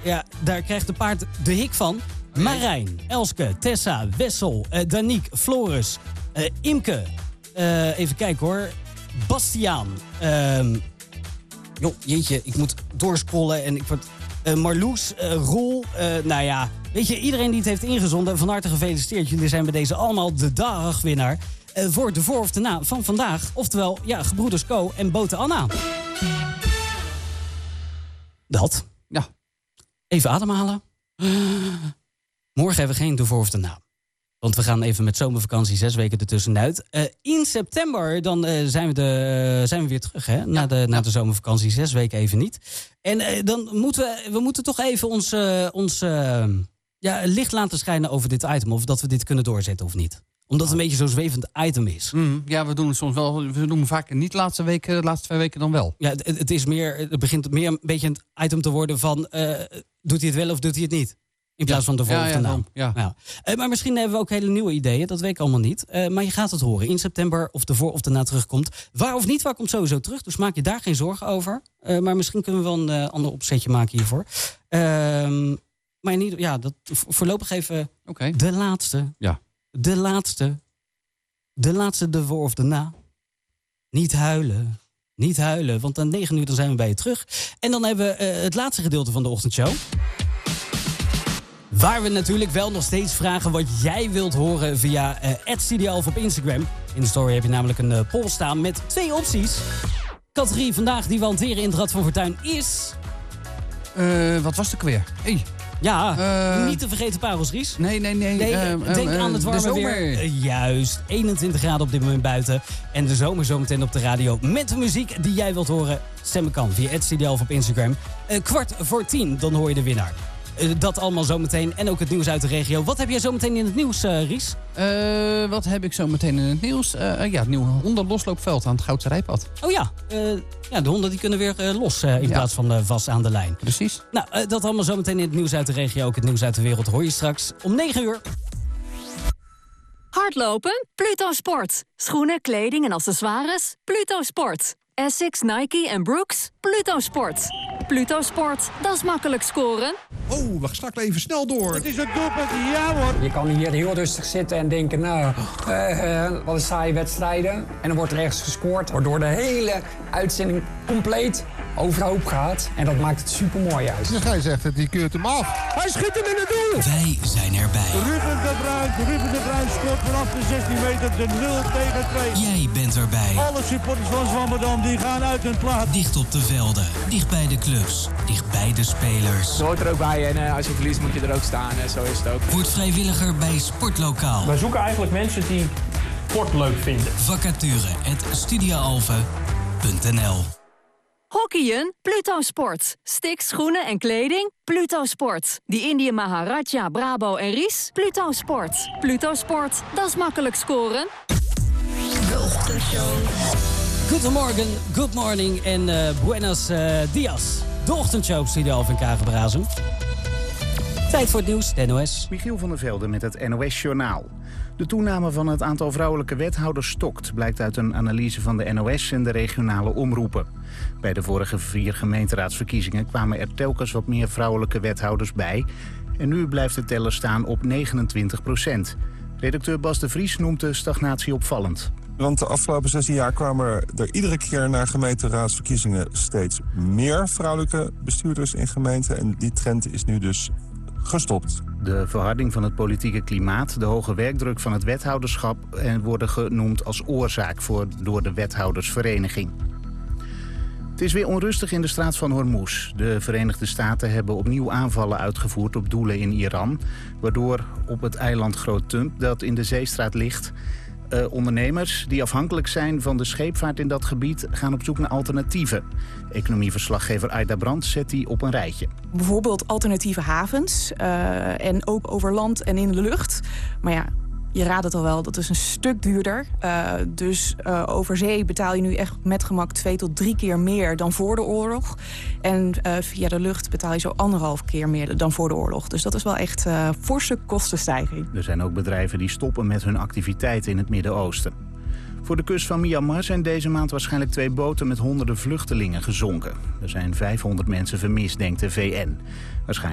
daar krijgt de paard de hik van. Marijn, Elske, Tessa, Wessel, Daniek, Floris, Imke. Even kijken hoor. Bastiaan. Jeetje, ik moet doorscrollen en ik word... Marloes, Roel, weet je, iedereen die het heeft ingezonden, van harte gefeliciteerd. Jullie zijn bij deze allemaal de dagwinnaar voor de voor of de na van vandaag. Oftewel, gebroeders Co en Bote Anna. Dat. Ja. Even ademhalen. Morgen hebben we geen de voor of de na. Want we gaan even met zomervakantie 6 weken ertussenuit. In september dan zijn we weer terug, hè? Na de zomervakantie 6 weken even niet. En dan moeten we toch even ons licht laten schijnen over dit item. Of dat we dit kunnen doorzetten of niet. Omdat het een beetje zo'n zwevend item is. Ja, we doen het soms wel. We doen vaker niet de laatste 2 weken dan wel. Ja, het begint meer een beetje een item te worden van... doet hij het wel of doet hij het niet? In plaats van de voor of de naam. Ja. Maar misschien hebben we ook hele nieuwe ideeën. Dat weet ik allemaal niet. Maar je gaat het horen. In september of de voor of de na terugkomt. Waar of niet, waar komt sowieso terug. Dus maak je daar geen zorgen over. Maar misschien kunnen we wel een ander opzetje maken hiervoor. Maar niet, dat voorlopig even de laatste. Ja. De laatste de voor of de na. Niet huilen. Niet huilen. Want aan 9 uur dan zijn we bij je terug. En dan hebben we het laatste gedeelte van de ochtendshow. Waar we natuurlijk wel nog steeds vragen wat jij wilt horen via @studioalf op Instagram. In de story heb je namelijk een poll staan met 2 opties. Categorie vandaag die we hanteren in het Rad van Fortuin is... Wat was het ook weer? Hey. Ja, niet te vergeten parels, Ries. Nee. Denk aan het warme weer. Juist, 21 graden op dit moment buiten. En de zomer zometeen op de radio met de muziek die jij wilt horen. Stemmen kan via @studioalf op Instagram. 9:15, dan hoor je de winnaar. Dat allemaal zometeen. En ook het nieuws uit de regio. Wat heb jij zometeen in het nieuws, Ries? Wat heb ik zometeen in het nieuws? Het nieuwe hondenlosloopveld aan het Goudse Rijpad. Oh ja, de honden die kunnen weer los in plaats van vast aan de lijn. Precies. Nou, dat allemaal zometeen in het nieuws uit de regio. Ook het nieuws uit de wereld hoor je straks om 9 uur. Hardlopen? Pluto Sport. Schoenen, kleding en accessoires? Pluto Sport. Essex, Nike en Brooks? Pluto Sport. Pluto Sport, dat is makkelijk scoren. Oh, we gaan even snel door. Het is een doelpunt, ja hoor. Je kan hier heel rustig zitten en denken, wat een saaie wedstrijden. En dan wordt er ergens gescoord, waardoor de hele uitzending compleet overhoop gaat. En dat maakt het super mooi uit. De scheidsrechter die keurt hem af. Hij schiet hem in het doel. Wij zijn erbij. Ruben de Bruin scoort vanaf de 16 meter de 0-2. Jij bent erbij. Alle supporters van Zwammerdam die gaan uit hun plaats. Dicht op de velden, dicht bij de clubs, dicht bij de spelers. Je hoort er ook bij en als je verliest moet je er ook staan. Zo is het ook. Word vrijwilliger bij Sportlokaal. Wij zoeken eigenlijk mensen die sport leuk vinden. Vacature@studioalve.nl. Hockeyen? Pluto Sport. Sticks, schoenen en kleding? Pluto Sport. Die Indië Maharaja, Brabo en Ries? Pluto Sport. Pluto Sport, dat is makkelijk scoren. Goedemorgen, good morning en buenos dias. De ochtendshow op Studio Alf en Kagenbrazen. Tijd voor het nieuws, de NOS. Michiel van der Velde met het NOS-journaal. De toename van het aantal vrouwelijke wethouders stokt, blijkt uit een analyse van de NOS en de regionale omroepen. Bij de vorige 4 gemeenteraadsverkiezingen kwamen er telkens wat meer vrouwelijke wethouders bij. En nu blijft de teller staan op 29%. Redacteur Bas de Vries noemt de stagnatie opvallend. Want de afgelopen 16 jaar kwamen er iedere keer na gemeenteraadsverkiezingen steeds meer vrouwelijke bestuurders in gemeenten. En die trend is nu dus gestopt. De verharding van het politieke klimaat, de hoge werkdruk van het wethouderschap worden genoemd als oorzaak door de wethoudersvereniging. Het is weer onrustig in de straat van Hormuz. De Verenigde Staten hebben opnieuw aanvallen uitgevoerd op doelen in Iran, waardoor op het eiland Groot Tump dat in de zeestraat ligt, ondernemers die afhankelijk zijn van de scheepvaart in dat gebied gaan op zoek naar alternatieven. Economieverslaggever Aida Brandt zet die op een rijtje. Bijvoorbeeld alternatieve havens en ook over land en in de lucht. Maar ja, je raadt het al wel, dat is een stuk duurder. Dus over zee betaal je nu echt met gemak 2 tot 3 keer meer dan voor de oorlog. En via de lucht betaal je zo 1,5 keer meer dan voor de oorlog. Dus dat is wel echt forse kostenstijging. Er zijn ook bedrijven die stoppen met hun activiteiten in het Midden-Oosten. Voor de kust van Myanmar zijn deze maand waarschijnlijk 2 boten met honderden vluchtelingen gezonken. Er zijn 500 mensen vermist, denkt de VN. Waarschijnlijk